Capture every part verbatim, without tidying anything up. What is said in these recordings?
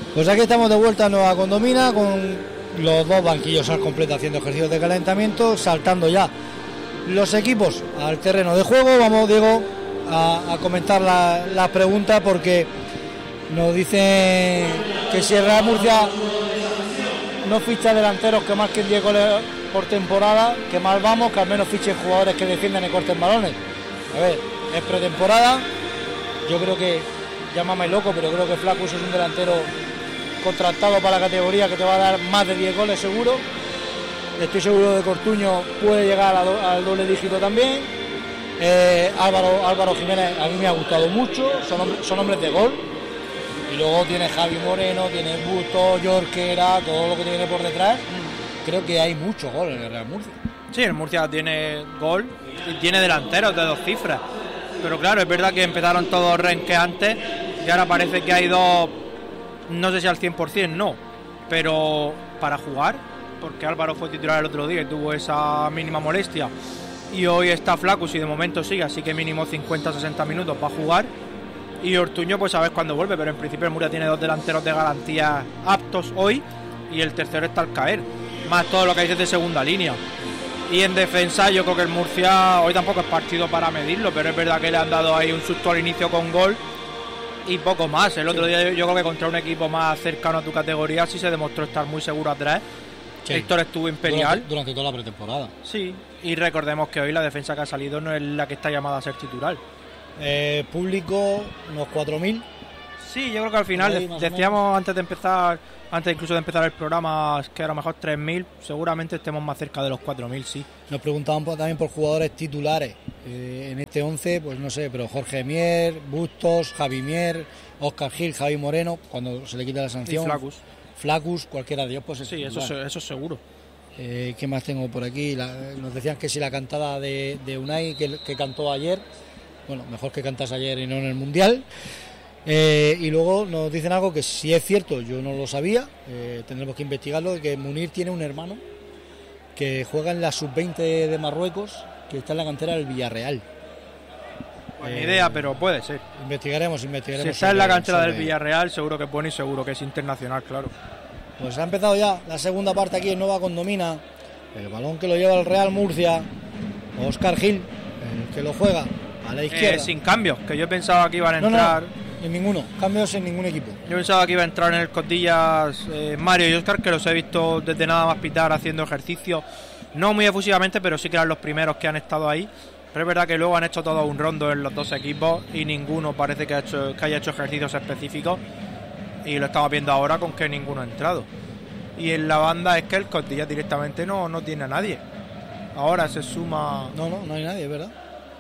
Pues aquí estamos de vuelta a Nueva Condomina con los dos banquillos al completo haciendo ejercicios de calentamiento, saltando ya los equipos al terreno de juego. Vamos, Diego, a, a comentar la, la pregunta, porque nos dicen que si el Real Murcia no ficha delanteros que marquen diez goles por temporada, que mal vamos, que al menos fichen jugadores que defiendan y corten balones. A ver, es pretemporada, yo creo que, llámame loco, pero creo que Flaccus es un delantero contratado para la categoría que te va a dar más de diez goles seguro. Estoy seguro de que Ortuño puede llegar a do, al doble dígito también. eh, Álvaro, Álvaro Jiménez a mí me ha gustado mucho, son, hombres, son hombres de gol. Y luego tiene Javi Moreno, tiene Busto, Jorquera, todo lo que tiene por detrás. Creo que hay mucho gol en el Real Murcia. Sí, el Murcia tiene gol y tiene delanteros de dos cifras. Pero claro, es verdad que empezaron todos renqueantes y ahora parece que hay dos, no sé si al cien por ciento no, pero para jugar, porque Álvaro fue titular el otro día y tuvo esa mínima molestia, y hoy está Flaccus y de momento sigue, así que mínimo cincuenta a sesenta minutos para jugar. Y Ortuño pues a ver cuándo vuelve, pero en principio el Murcia tiene dos delanteros de garantía aptos hoy y el tercero está al caer, más todo lo que hay desde segunda línea. Y en defensa yo creo que el Murcia hoy tampoco es partido para medirlo, pero es verdad que le han dado ahí un susto al inicio con gol y poco más. El otro día yo creo que contra un equipo más cercano a tu categoría sí se demostró estar muy seguro atrás. Sí. Héctor estuvo imperial durante, durante toda la pretemporada. Sí, y recordemos que hoy la defensa que ha salido no es la que está llamada a ser titular. Eh, público, unos cuatro mil. Sí, yo creo que al final ahí, decíamos antes de empezar, antes incluso de empezar el programa, que a lo mejor tres mil, seguramente estemos más cerca de los cuatro mil, sí. Nos preguntaban por, también por jugadores titulares eh, en este once, pues no sé, pero Jorge Mier, Bustos, Javi Mier, Óscar Gil, Javi Moreno, cuando se le quita la sanción. Y Flaccus. Flaccus, cualquiera de ellos, pues es sí, eso, se, eso seguro. Eh, ¿Qué más tengo por aquí? La, nos decían que si la cantada de, de Unai, que, que cantó ayer, bueno, mejor que cantas ayer y no en el Mundial. Eh, y luego nos dicen algo que si es cierto, yo no lo sabía, eh, tendremos que investigarlo, que Munir tiene un hermano que juega en la sub veinte de Marruecos, que está en la cantera del Villarreal. Buena eh, idea, pero puede ser. Investigaremos, investigaremos. Si está en la cantera del Villarreal, seguro que es bueno y seguro que es internacional, claro. Pues ha empezado ya la segunda parte aquí en Nueva Condomina. El balón que lo lleva el Real Murcia, Óscar Gil, el que lo juega a la izquierda. Eh, sin cambios, que yo pensaba que iban a entrar. No, no. En ninguno, cambios en ningún equipo. Yo pensaba que iba a entrar en el Costillas eh, Mario y Óscar, que los he visto desde nada más pitar haciendo ejercicio, no muy efusivamente, pero sí que eran los primeros que han estado ahí. Pero es verdad que luego han hecho todo un rondo en los dos equipos y ninguno parece que, ha hecho, que haya hecho ejercicios específicos, y lo estamos viendo ahora con que ninguno ha entrado. Y en la banda es que el Costillas directamente no, no tiene a nadie. Ahora se suma... No, no, no hay nadie, ¿verdad?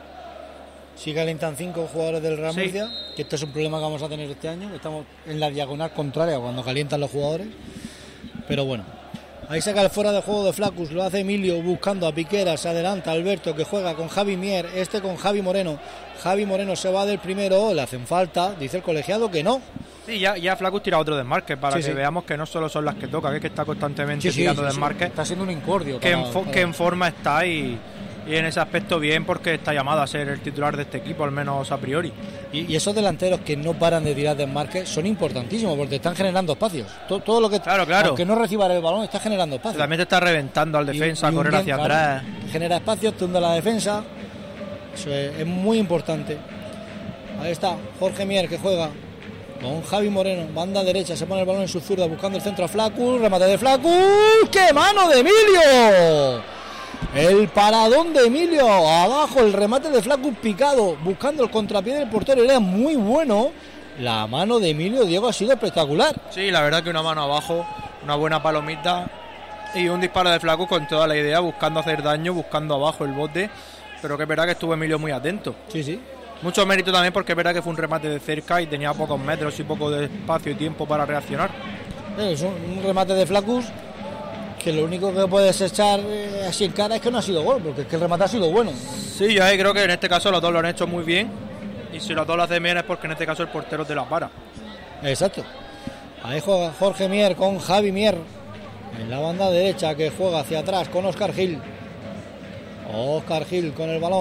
Sí calientan cinco jugadores del Real Murcia, sí. Que este es un problema que vamos a tener este año. Estamos en la diagonal contraria cuando calientan los jugadores. Pero bueno, ahí saca el fuera de juego de Flaccus, lo hace Emilio buscando a Piquera, se adelanta Alberto que juega con Javi Mier, este con Javi Moreno. Javi Moreno se va del primero, le hacen falta, dice el colegiado que no. Sí, ya, ya Flaccus tira otro desmarque para sí, que sí. veamos que no solo son las que toca, que es que está constantemente sí, tirando sí, sí, desmarques. Sí. Está siendo un incordio. Que, para, en fo- para... que en forma está y... Y en ese aspecto bien, porque está llamado a ser el titular de este equipo, al menos a priori. Y, y esos delanteros que no paran de tirar desmarques son importantísimos, porque están generando espacios. Todo, todo lo que, claro, claro. aunque no reciba el balón, está generando espacios. También te está reventando al defensa, y, y a correr bien, hacia claro, atrás. Genera espacios, te hunde la defensa. Eso es, es muy importante. Ahí está Jorge Mier, que juega con Javi Moreno, banda derecha, se pone el balón en su zurda, buscando el centro a Flaccus, remate de Flaccus. ¡Qué mano de Emilio! El paradón de Emilio, abajo el remate de Flaccus picado, buscando el contrapié del portero, era muy bueno. La mano de Emilio, Diego, ha sido espectacular. Sí, la verdad que una mano abajo, una buena palomita y un disparo de Flaccus con toda la idea, buscando hacer daño, buscando abajo el bote, pero que es verdad que estuvo Emilio muy atento. Sí, sí. Mucho mérito también porque es verdad que fue un remate de cerca y tenía pocos metros y poco de espacio y tiempo para reaccionar. Es un, un remate de Flaccus que lo único que puedes echar eh, así en cara es que no ha sido gol, porque es que el remate ha sido bueno. Sí, yo ahí creo que en este caso los dos lo han hecho muy bien, y si los dos lo hacen bien es porque en este caso el portero te la para. Exacto. Ahí juega Jorge Mier con Javi Mier en la banda derecha, que juega hacia atrás con Óscar Gil. Óscar Gil con el balón,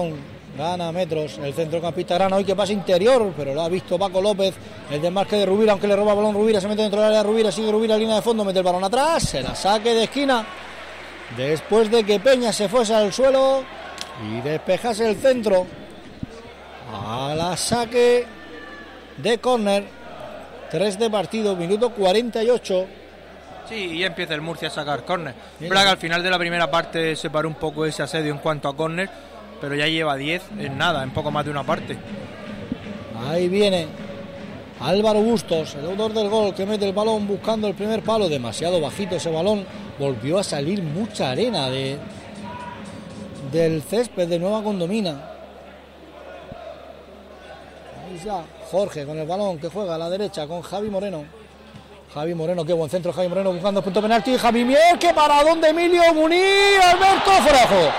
gana metros el centrocampista Grana, hoy que pasa interior, pero lo ha visto Paco López, el desmarque de Rubira, aunque le roba balón Rubira, se mete dentro del área Rubira, sigue Rubira, línea de fondo, mete el balón atrás, se la saque de esquina, después de que Peña se fuese al suelo y despejase el centro, a la saque de córner, tres de partido, minuto cuarenta y ocho. Sí, y empieza el Murcia a sacar córner. Braga al final de la primera parte se paró un poco ese asedio en cuanto a córner, pero ya lleva diez en nada, en poco más de una parte. Ahí viene Álvaro Bustos, el autor del gol, que mete el balón buscando el primer palo, demasiado bajito ese balón, volvió a salir mucha arena de del césped de Nueva Condomina. Ahí está Jorge con el balón que juega a la derecha con Javi Moreno. Javi Moreno, qué buen centro, Javi Moreno buscando el punto penalti, Javi Mier, qué paradón de Emilio Munir, Alberto fuera de juego.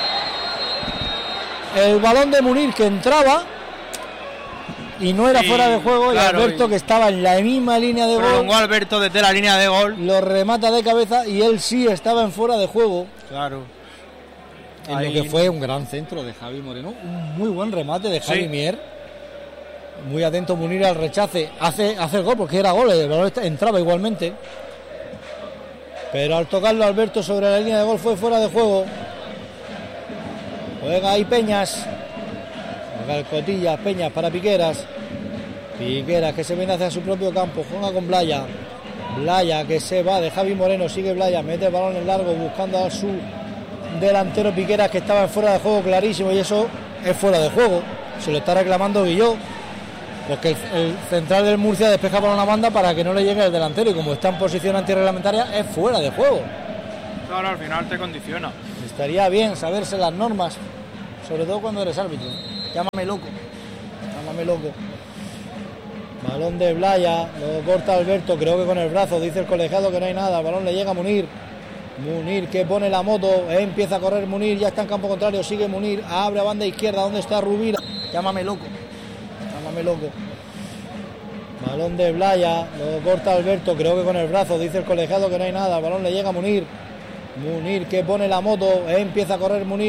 El balón de Munir que entraba y no era sí, fuera de juego, claro, y Alberto y... que estaba en la misma línea de Prolongó gol. Alberto desde la línea de gol. Lo remata de cabeza y él sí estaba en fuera de juego. Claro. En Ahí... lo que fue un gran centro de Javi Moreno, un muy buen remate de Javi sí. Mier. Muy atento Munir al rechace, hace, hace el gol porque era gol, el balón entraba igualmente, pero al tocarlo Alberto sobre la línea de gol fue fuera de juego. Juega ahí Peñas, juega el Cotillas, Peñas para Piqueras, Piqueras que se viene hacia su propio campo, juega con Blaya, Blaya que se va de Javi Moreno, sigue Blaya, mete el balón en largo buscando a su delantero Piqueras que estaba en fuera de juego clarísimo, y eso es fuera de juego, se lo está reclamando Guilló. Porque el, el central del Murcia despeja por una banda para que no le llegue el delantero, y como está en posición antirreglamentaria es fuera de juego. Claro, al final te condiciona. Estaría bien saberse las normas, sobre todo cuando eres árbitro. Llámame loco, llámame loco. Balón de Blaya, lo corta Alberto, creo que con el brazo, dice el colegiado que no hay nada, el balón le llega a Munir. Munir que pone la moto, eh, empieza a correr Munir, ya está en campo contrario, sigue Munir, abre a banda izquierda, ¿dónde está Rubira? Llámame loco. Loco. Balón de Blaya, lo corta Alberto, creo que con el brazo, dice el colegiado que no hay nada, el balón le llega a Munir. Munir que pone la moto, eh, empieza a correr Munir.